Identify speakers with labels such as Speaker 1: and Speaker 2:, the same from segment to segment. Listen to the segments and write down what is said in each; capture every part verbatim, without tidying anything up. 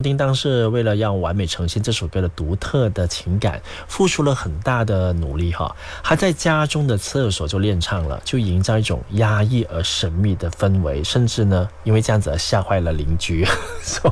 Speaker 1: 叮当是为了要完美呈现这首歌的独特的情感，付出了很大的努力哈。他在家中的厕所就练唱了，就营造一种压抑而神秘的氛围，甚至呢，因为这样子而吓坏了邻居。so,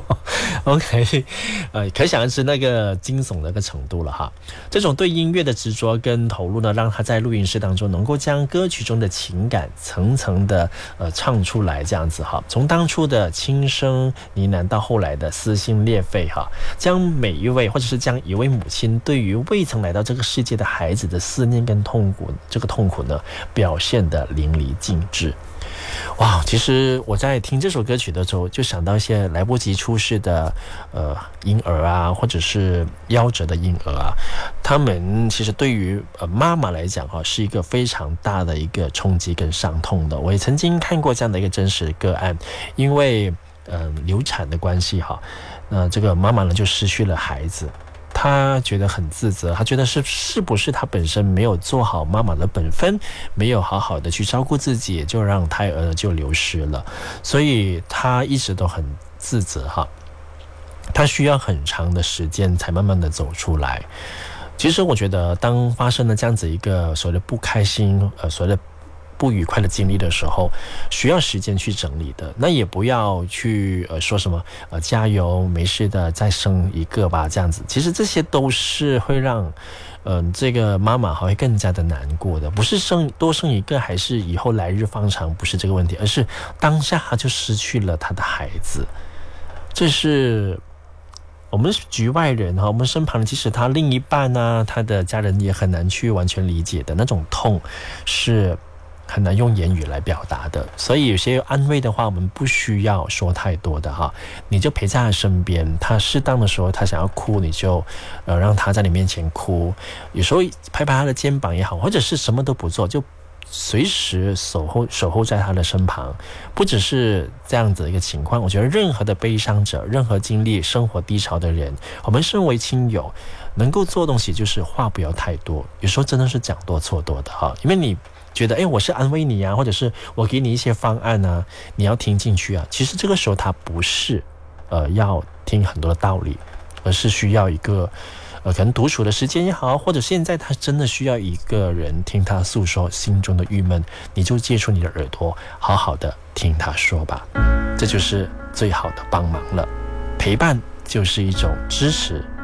Speaker 1: OK， 呃，可想而知那个惊悚的一个程度了哈。这种对音乐的执着跟投入呢，让他在录音室当中能够将歌曲中的情感层层的呃唱出来，这样子哈。从当初的轻声呢喃到后来的撕心裂肺哈，将每一位或者是将一位母亲对于未曾来到这个世界的孩子的思念跟痛苦，这个痛苦呢表现得淋漓尽致。哇，其实我在听这首歌曲的时候，就想到一些来不及出世的呃婴儿啊，或者是夭折的婴儿啊，他们其实对于呃妈妈来讲哈，是一个非常大的一个冲击跟伤痛的。我也曾经看过这样的一个真实个案，因为呃流产的关系哈，那这个妈妈呢就失去了孩子。他觉得很自责，他觉得是是不是他本身没有做好妈妈的本分，没有好好的去照顾自己，就让胎儿就流失了，所以他一直都很自责哈。他需要很长的时间才慢慢的走出来。其实我觉得，当发生了这样子一个所谓的不开心，呃，所谓的不愉快的经历的时候，需要时间去整理的。那也不要去呃说什么呃加油，没事的，再生一个吧这样子。其实这些都是会让呃这个妈妈会更加的难过的。不是生多生一个，还是以后来日方长，不是这个问题，而是当下她就失去了她的孩子。这是我们局外人哈，我们身旁其实他另一半啊，他的家人也很难去完全理解的那种痛，是很难用言语来表达的。所以有些安慰的话，我们不需要说太多的哈，你就陪在他身边，他适当的时候他想要哭，你就呃让他在你面前哭，有时候拍拍他的肩膀也好，或者是什么都不做，就随时守候守候在他的身旁。不只是这样子的一个情况，我觉得任何的悲伤者，任何经历生活低潮的人，我们身为亲友能够做东西就是话不要太多，有时候真的是讲多错多的哈。因为你觉得诶我是安慰你啊，或者是我给你一些方案啊，你要听进去啊，其实这个时候他不是呃要听很多的道理，而是需要一个呃，可能独处的时间也好，或者现在他真的需要一个人听他诉说心中的郁闷，你就借出你的耳朵，好好的听他说吧，这就是最好的帮忙了。陪伴就是一种支持，